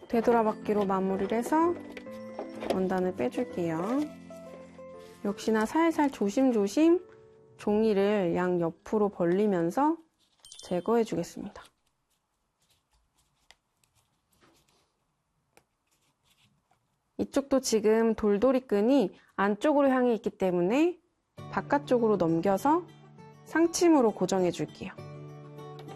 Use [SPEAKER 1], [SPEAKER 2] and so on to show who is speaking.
[SPEAKER 1] 되돌아받기로 마무리를 해서 원단을 빼줄게요. 역시나 살살 조심조심 종이를 양 옆으로 벌리면서 제거해 주겠습니다. 이쪽도 지금 돌돌이 끈이 안쪽으로 향해 있기 때문에 바깥쪽으로 넘겨서 상침으로 고정해 줄게요.